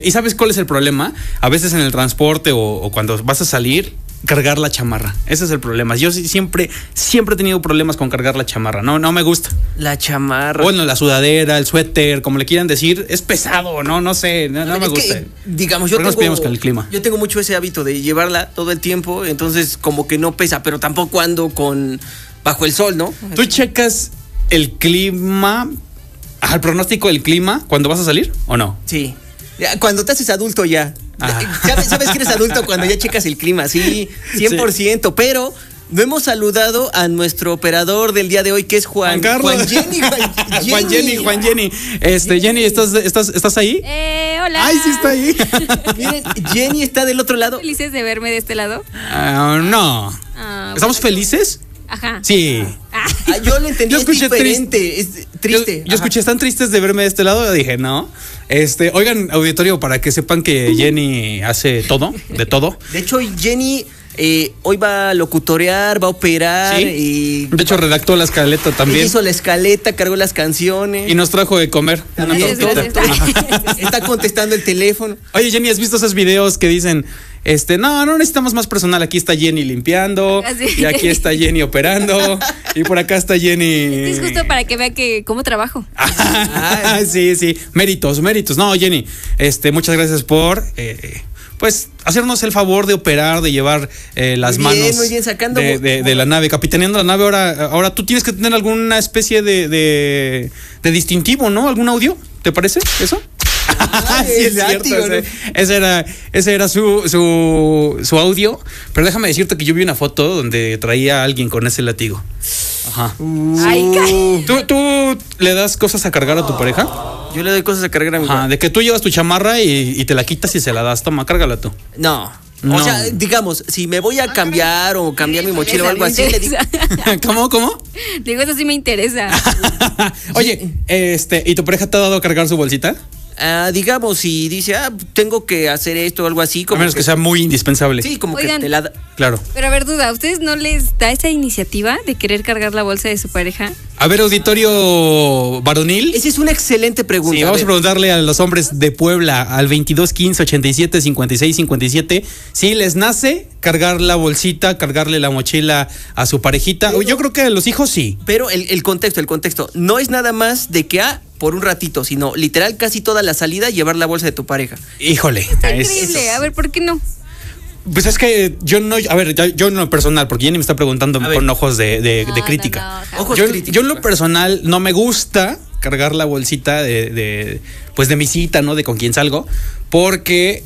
¿Y sabes cuál es el problema? A veces en el transporte o cuando vas a salir, cargar la chamarra. Ese es el problema. Yo siempre he tenido problemas con cargar la chamarra. No me gusta. La chamarra. Bueno, la sudadera, el suéter, como le quieran decir, es pesado, no sé, no me gusta. Que, digamos, nos pillamos con el clima. Yo tengo mucho ese hábito de llevarla todo el tiempo, entonces como que no pesa, pero tampoco ando bajo el sol, ¿no? ¿Tú checas el clima, el pronóstico del clima cuando vas a salir o no? Sí. Cuando te haces adulto ya. ¿Sabes que eres adulto cuando ya checas el clima? Sí, 100%. Sí. Pero no hemos saludado a nuestro operador del día de hoy, que es Juan Carlos. Juan Jenny. Jenny, ¿estás ahí? Hola. Ay, sí está ahí. Miren, Jenny está del otro lado. ¿Felices de verme de este lado? No. ¿Estamos felices? Ajá. Sí. Yo lo entendí, es diferente, es triste. Yo escuché, ¿están tristes de verme de este lado? Yo dije, no. Oigan, auditorio, para que sepan que Jenny hace todo, de todo. De hecho, Jenny hoy va a locutorear, va a operar. ¿Sí? Y de hecho, redactó la escaleta también. Hizo la escaleta, cargó las canciones. Y nos trajo de comer. Está contestando el teléfono. Oye, Jenny, ¿has visto esos videos que dicen... no necesitamos más personal, aquí está Jenny limpiando, y aquí está Jenny operando, y por acá está Jenny. Es justo para que vea cómo trabajo. Sí, méritos. No, Jenny, muchas gracias por pues hacernos el favor de operar, de llevar las manos muy bien, sacando de la nave, capitaneando la nave. Ahora tú tienes que tener alguna especie de distintivo, ¿no? ¿Algún audio? ¿Te parece eso? Sí, es cierto, ese era su audio. Pero déjame decirte que yo vi una foto donde traía a alguien con ese látigo. Ajá. ¿Tú le das cosas a cargar a tu pareja? Yo le doy cosas a cargar a mi pareja. De que tú llevas tu chamarra y te la quitas y se la das. Toma, cárgala tú. No. O sea, digamos, si me voy a cambiar o cambiar mi mochila o algo así, le digo. ¿Cómo? Digo, eso sí me interesa. Oye, ¿y tu pareja te ha dado a cargar su bolsita? Digamos, si dice, tengo que hacer esto o algo así. Como a menos que sea muy indispensable. Sí, como Oigan, que te la da. Claro. Pero a ver, duda, ¿a ustedes no les da esa iniciativa de querer cargar la bolsa de su pareja? A ver, auditorio varonil. Esa es una excelente pregunta. Sí, vamos a preguntarle a los hombres de Puebla al 22 15 87 56 57 si les nace cargar la bolsita, cargarle la mochila a su parejita. Yo creo que a los hijos sí. Pero el contexto no es nada más de que por un ratito, sino literal casi toda la salida llevar la bolsa de tu pareja. Híjole. Está increíble. A ver, ¿por qué no? Pues es que yo en lo personal, porque Jenny me está preguntando con ojos de crítica. Ojos críticos. Yo en lo personal no me gusta cargar la bolsita de mi cita, ¿no? De con quién salgo, porque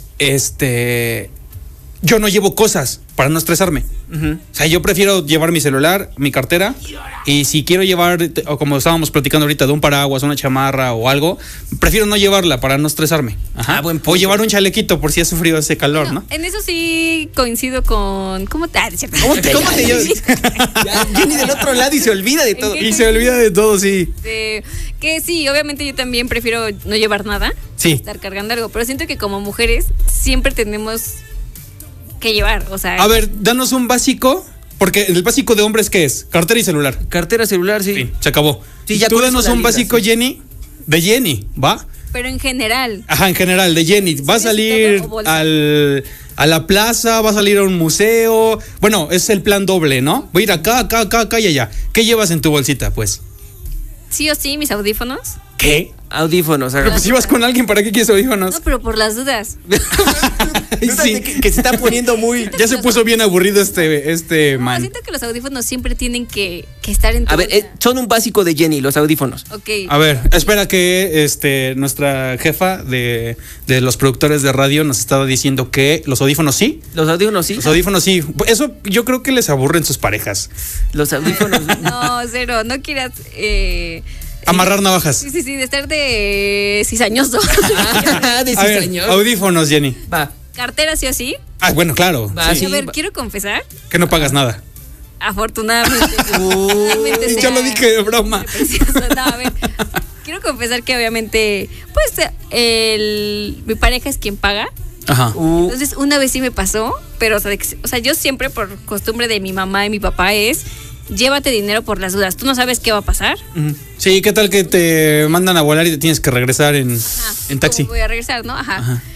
yo no llevo cosas para no estresarme. Uh-huh. O sea, yo prefiero llevar mi celular, mi cartera, y si quiero llevar, o como estábamos platicando ahorita, de un paraguas, una chamarra o algo, prefiero no llevarla para no estresarme. Ajá. O llevar un chalequito por si hace frío, hace calor, ¿no? En eso sí coincido con... ¿Cómo te llevas? Jenny del otro lado y se olvida de todo. Y se olvida de todo, sí. Que sí, obviamente yo también prefiero no llevar nada. Sí. Estar cargando algo, pero siento que como mujeres siempre tenemos que llevar, o sea... A ver, danos un básico, porque el básico de hombres, ¿qué es? Cartera y celular. Cartera, celular, sí. Sí, se acabó. Sí, ya tú danos un básico, sí. Jenny, de Jenny, ¿va? Pero en general. Ajá, en general, de Jenny. Va a salir a la plaza, va a salir a un museo. Bueno, es el plan doble, ¿no? Voy a ir acá y allá. ¿Qué llevas en tu bolsita, pues? Sí o sí, mis audífonos. ¿Qué? Audífonos. Pero pues si vas con alguien, ¿para qué quieres audífonos? No, pero por las dudas. Sí. que se está poniendo muy... Ya se puso bien aburrido man. Siento que los audífonos siempre tienen que estar en tu bolsa. Son un básico de Jenny, los audífonos. Ok. A ver, espera que nuestra jefa de los productores de radio nos estaba diciendo que los audífonos sí. Los audífonos sí. Los audífonos sí. Eso yo creo que les aburren sus parejas. Los audífonos. No, cero, no quieras... amarrar navajas. Sí, de estar de cizañoso. De cizañoso. Audífonos, Jenny. Va. ¿Cartera sí o sí? Bueno, claro. Sí. A ver, quiero confesar. Que no pagas nada. Afortunadamente. Y yo lo dije de broma. No, a ver. Quiero confesar que obviamente, pues, mi pareja es quien paga. Ajá. Entonces, una vez sí me pasó, pero, o sea, yo siempre por costumbre de mi mamá y mi papá es... Llévate dinero por las dudas. ¿Tú no sabes qué va a pasar? Sí, ¿qué tal que te mandan a volar y te tienes que regresar en taxi? ¿Cómo voy a regresar, no? Ajá.